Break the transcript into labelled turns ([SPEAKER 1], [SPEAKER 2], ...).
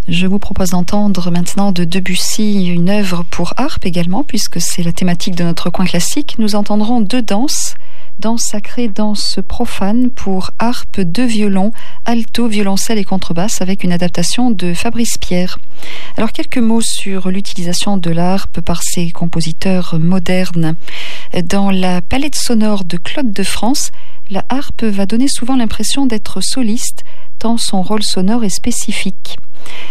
[SPEAKER 1] Je vous propose d'entendre maintenant de Debussy une œuvre pour harpe également, puisque c'est la thématique de notre coin classique. Nous entendrons deux danses, danse sacrée, danse profane pour harpe, deux violons, alto, violoncelle et contrebasse, avec une adaptation de Fabrice Pierre. Alors quelques mots sur l'utilisation de la harpe par ces compositeurs modernes. Dans la palette sonore de Claude de France, la harpe va donner souvent l'impression d'être soliste, tant son rôle sonore est spécifique.